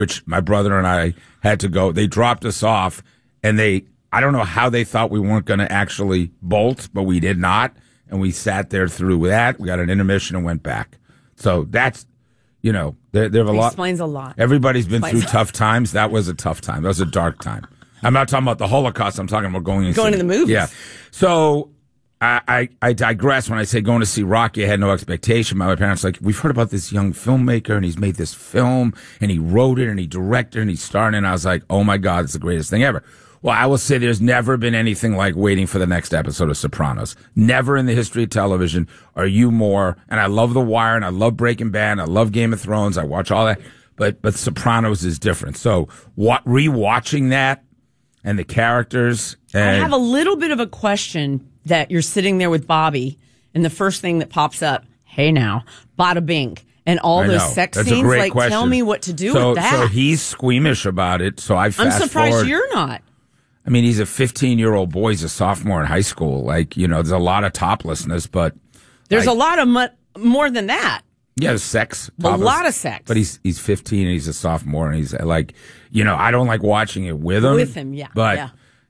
which my brother and I had to go. They dropped us off, and I don't know how they thought we weren't going to actually bolt, but we did not. And we sat there through that. We got an intermission and went back. So that's, there have a lot. Explains a lot. Everybody's been through tough times. That was a tough time. That was a dark time. I'm not talking about the Holocaust. I'm talking about going to the movies. Yeah. So I digress when I say going to see Rocky. I had no expectation. My parents were like, we've heard about this young filmmaker, and he's made this film, and he wrote it, and he directed it, and he starred in it. And I was like, oh my God, it's the greatest thing ever. Well, I will say there's never been anything like waiting for the next episode of Sopranos. Never in the history of television are you more, and I love The Wire, and I love Breaking Bad, and I love Game of Thrones, I watch all that, but Sopranos is different. So rewatching that and the characters. I have a little bit of a question that you're sitting there with Bobby, and the first thing that pops up, hey now, bada bing. And all those sex That's scenes, a great question. Tell me what to do with that. So he's squeamish about it, so I'm surprised forward. You're not. I mean, he's a 15-year-old boy. He's a sophomore in high school. There's a lot of toplessness, but... There's a lot of more than that. Yeah, sex. A lot of sex. But he's 15 and he's a sophomore, and he's like, I don't like watching it with him. With him, yeah. But,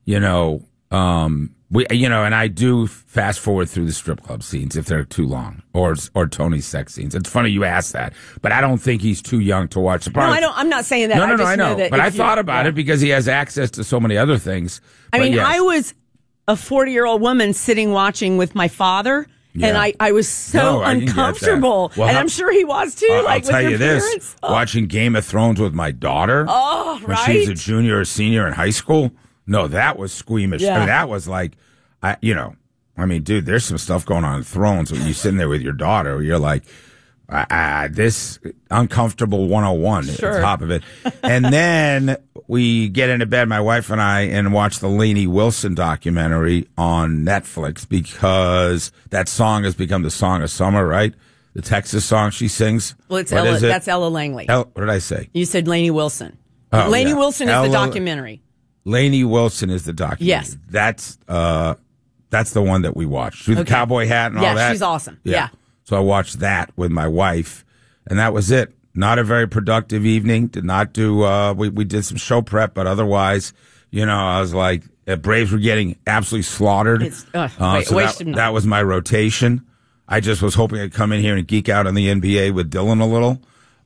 and I do fast forward through the strip club scenes if they're too long, or Tony's sex scenes. It's funny you ask that, but I don't think he's too young to watch the part. No, I don't. I'm not saying that. No, I know. But I thought about it because he has access to so many other things. I was a 40-year-old woman sitting watching with my father. Yeah. And I was so uncomfortable. Well, and I'm sure he was too. I'll tell you this. Watching Game of Thrones with my daughter when she's a junior or senior in high school. No, that was squeamish. Yeah. I mean, that was like, dude, there's some stuff going on in Thrones when you're sitting there with your daughter where you're like, this uncomfortable 101 at the top of it. And then we get into bed, my wife and I, and watch the Lainey Wilson documentary on Netflix because that song has become the song of summer, right? The Texas song she sings. Well, that's Ella Langley. What did I say? You said Lainey Wilson. Oh, Lainey Wilson is the documentary. Lainey Wilson is the documentary. Yes. That's the one that we watched. With the cowboy hat and all that. Yeah, she's awesome. Yeah. So I watched that with my wife, and that was it. Not a very productive evening. Did not do, we did some show prep, but otherwise, I was like, Braves were getting absolutely slaughtered. That was my rotation. I just was hoping I'd come in here and geek out on the NBA with Dylan a little.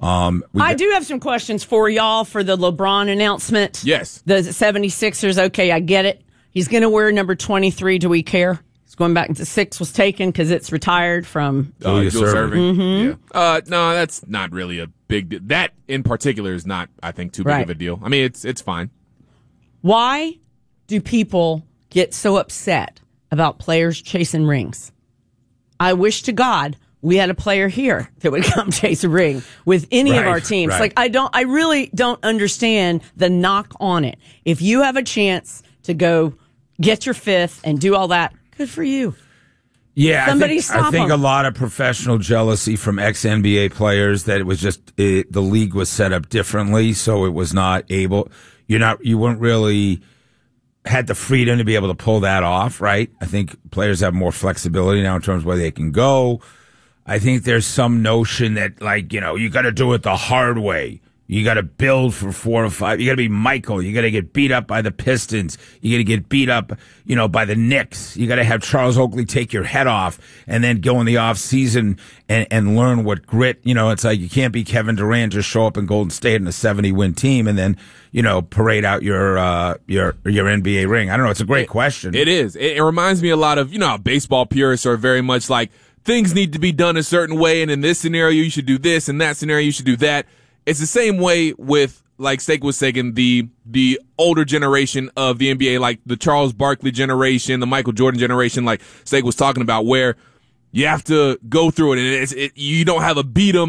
I do have some questions for y'all for the LeBron announcement. Yes. The 76ers, okay, I get it. He's going to wear number 23. Do we care? He's going back into 6 was taken because it's retired from dual serving. Mm-hmm. Yeah. No, that's not really a big deal. That in particular is not, I think, too big of a deal. I mean, it's fine. Why do people get so upset about players chasing rings? I wish to God we had a player here that would come chase a ring with any of our teams. Right. I really don't understand the knock on it. If you have a chance to go get your 5th and do all that, good for you. Yeah, Somebody I think a lot of professional jealousy from ex-NBA players that it was just the league was set up differently, so it was not able. You weren't really had the freedom to be able to pull that off, right? I think players have more flexibility now in terms of where they can go. I think there's some notion that, you got to do it the hard way. You got to build for 4 or 5. You got to be Michael. You got to get beat up by the Pistons. You got to get beat up, by the Knicks. You got to have Charles Oakley take your head off and then go in the off season and learn what grit. It's like you can't be Kevin Durant, just show up in Golden State in a 70-win team and then, parade out your NBA ring. I don't know. It's a great question. It is. It reminds me a lot of, how baseball purists are very much like things need to be done a certain way. And in this scenario, you should do this. In that scenario, you should do that. It's the same way with, like Steak was saying, the older generation of the NBA, like the Charles Barkley generation, the Michael Jordan generation, like Steak was talking about, where you have to go through it, and you don't have a beat 'em